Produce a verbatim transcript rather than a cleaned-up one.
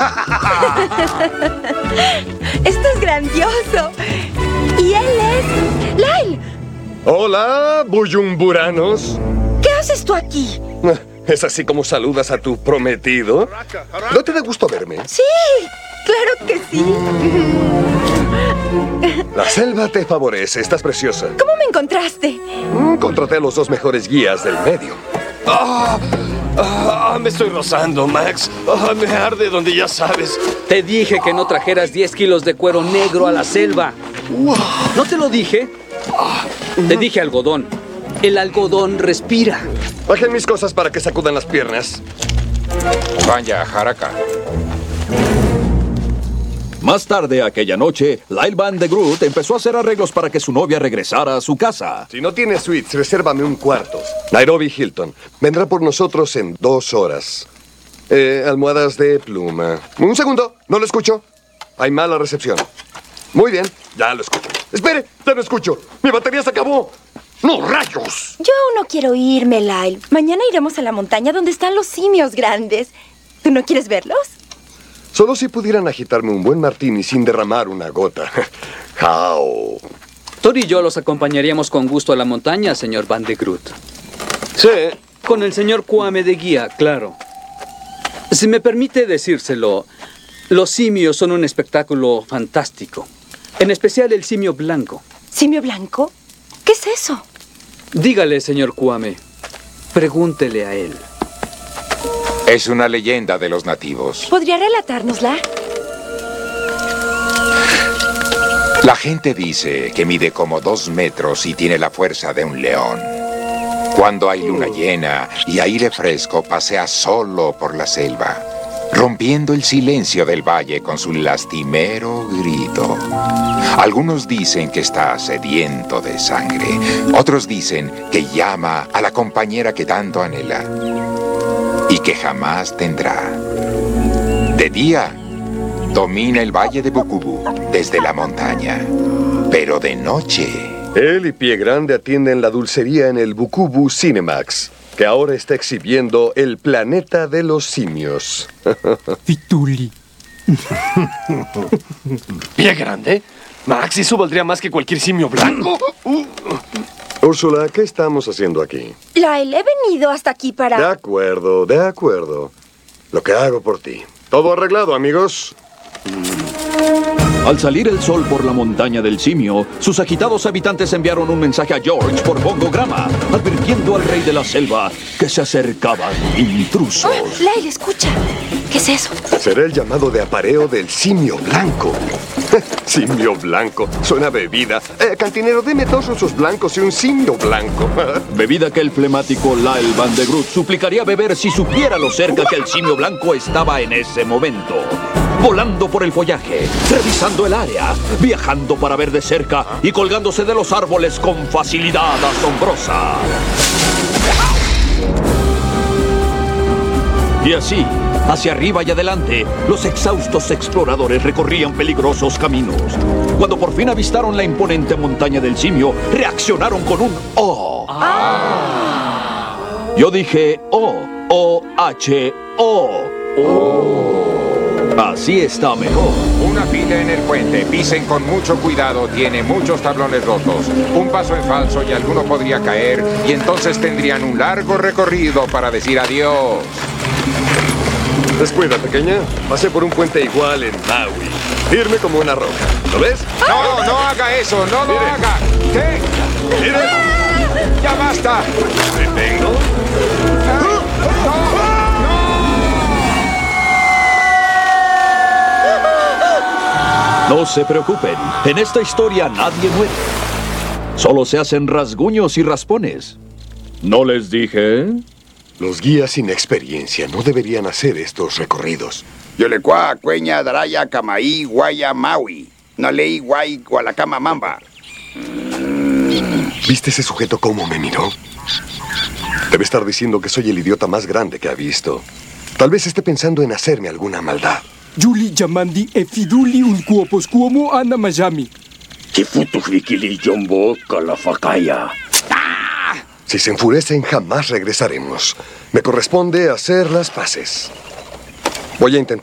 Esto es grandioso. Y él es Lyle. Hola, buyumburanos. ¿Qué haces tú aquí? ¿Es así como saludas a tu prometido? ¿No te da gusto verme? Sí, claro que sí. La selva te favorece, estás preciosa. ¿Cómo me encontraste? Mm, contraté a los dos mejores guías del medio. Ah, ah, me estoy rozando, Max. Ah, me arde donde ya sabes. Te dije que no trajeras diez kilos de cuero negro a la selva. ¿No te lo dije? Te dije algodón. El algodón respira. Bajen mis cosas para que sacudan las piernas. Vaya, Haraka. Más tarde aquella noche, Lyle Van de Groot empezó a hacer arreglos para que su novia regresara a su casa. Si no tienes suites, resérvame un cuarto. Nairobi Hilton. Vendrá por nosotros en dos horas. Eh, almohadas de pluma. Un segundo, no lo escucho. Hay mala recepción. Muy bien, ya lo escucho. ¡Espere! ¡Ya lo escucho! ¡Mi batería se acabó! ¡No, rayos! Yo no quiero irme, Lyle. Mañana iremos a la montaña donde están los simios grandes. ¿Tú no quieres verlos? Solo si pudieran agitarme un buen martini sin derramar una gota. ¡Jao! Thor y yo los acompañaríamos con gusto a la montaña, señor Van de Groot. Sí. Con el señor Kwame de guía, claro. Si me permite decírselo, los simios son un espectáculo fantástico. En especial el simio blanco. ¿Simio blanco? ¿Qué es eso? Dígale, señor Kwame. Pregúntele a él. Es una leyenda de los nativos. ¿Podría relatárnosla? La gente dice que mide como dos metros y tiene la fuerza de un león. Cuando hay luna llena y aire fresco, pasea solo por la selva, rompiendo el silencio del valle con su lastimero grito. Algunos dicen que está sediento de sangre. Otros dicen que llama a la compañera que tanto anhela y que jamás tendrá. De día, domina el valle de Bukubu desde la montaña. Pero de noche... Él y Pie Grande atienden la dulcería en el Bukubu Cinemax, que ahora está exhibiendo El planeta de los simios. Fituli. ¿Pie grande? Max, ¿eso valdría más que cualquier simio blanco? Úrsula, ¿qué estamos haciendo aquí? Lyle, he venido hasta aquí para... De acuerdo, de acuerdo. Lo que hago por ti. Todo arreglado, amigos. Al salir el sol por la montaña del simio, sus agitados habitantes enviaron un mensaje a George por bongograma, advirtiendo al rey de la selva que se acercaban intrusos. Oh, Lyle, escucha. ¿Qué es eso? Será el llamado de apareo del simio blanco. Simio blanco. Suena bebida. Eh, cantinero, deme dos osos blancos y un simio blanco. Bebida que el flemático Lyle Van de Groot suplicaría beber si supiera lo cerca que el simio blanco estaba en ese momento. Volando por el follaje, revisando el área, viajando para ver de cerca y colgándose de los árboles con facilidad asombrosa. Y así, hacia arriba y adelante, los exhaustos exploradores recorrían peligrosos caminos. Cuando por fin avistaron la imponente montaña del simio, reaccionaron con un O. Ah. Yo dije O, O, H, O. Oh. Así está mejor. Una fila en el puente. Pisen con mucho cuidado. Tiene muchos tablones rotos. Un paso en falso y alguno podría caer. Y entonces tendrían un largo recorrido para decir adiós. Descuida, pequeña. Pasé por un puente igual en Maui. Firme como una roca. ¿Lo ves? No, no haga eso. No lo Mire. haga. ¿Qué? ¡Mire! ¡Ya basta! ¿Detengo? No se preocupen, en esta historia nadie muere. Solo se hacen rasguños y raspones. ¿No les dije? Los guías sin experiencia no deberían hacer estos recorridos. Yolecua, Cueña, Daraya, Camaí, Guaya, Maui. Nolei, Guay, Gualacama, Mamba. ¿Viste ese sujeto cómo me miró? Debe estar diciendo que soy el idiota más grande que ha visto. Tal vez esté pensando en hacerme alguna maldad. Juli Yamandi e Fiduli un cuopos cuomo ana Miami. Kifutufikili Jombo Calafacaya. Si se enfurecen, jamás regresaremos. Me corresponde hacer las paces. Voy a intentar